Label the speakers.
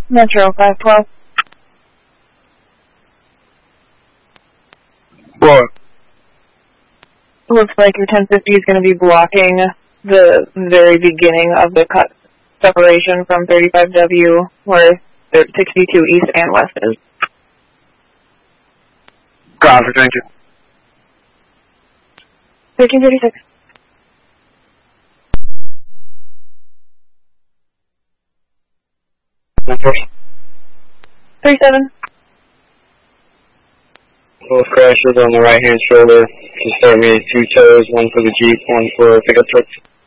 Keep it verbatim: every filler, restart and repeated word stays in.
Speaker 1: Metro five twelve.
Speaker 2: What?
Speaker 1: Looks like your ten fifty is going to be blocking the very beginning of the cut separation from thirty-five W, where sixty-two East and West is.
Speaker 2: Copy, thank you.
Speaker 1: thirteen thirty-six. thirty-seven.
Speaker 2: Both crashes on the right hand shoulder. Just start me two toes, one for the Jeep, one for pickup truck.